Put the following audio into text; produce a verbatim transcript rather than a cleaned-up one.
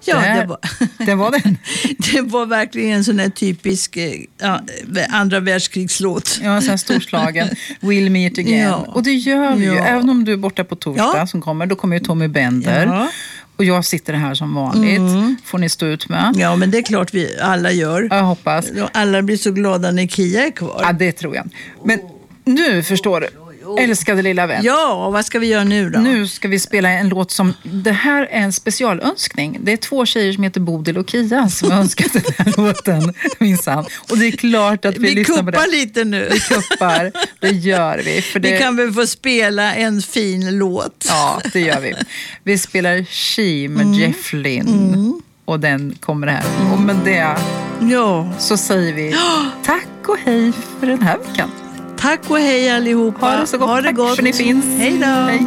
Ja, det, det var, det var den. det var verkligen en sån här typisk ja, andra världskrigslåt. Ja, så här storslagen. We'll meet again. Ja. Och det gör vi ju. Ja. Även om du är borta på torsdag Ja. som kommer, då kommer ju Tommy Bender. Ja. Och jag sitter här som vanligt. Mm. Får ni stå ut med. Ja, men det är klart vi alla gör. Jag hoppas. Alla blir så glada när Kia är kvar. Ja, det tror jag. Men nu förstår du. Älskade lilla vän. Ja, vad ska vi göra nu då? Nu ska vi spela en låt som... Det här är en specialönskning. Det är två tjejer som heter Bodil och Kia som har önskat den här låten. Minsann. Och det är klart att vi, vi lyssnar på det. Vi kuppar lite nu. Vi kuppar. Det gör vi. För det... Vi kan väl få spela en fin låt. Ja, det gör vi. Vi spelar She med mm. Jeff Lynne. Mm. Och den kommer här. Mm. Och med det ja. så säger vi tack och hej för den här veckan. Tack och hej allihopa. Ha det så gott. Ha det Tack gott. för ni finns. Hej då. Hej.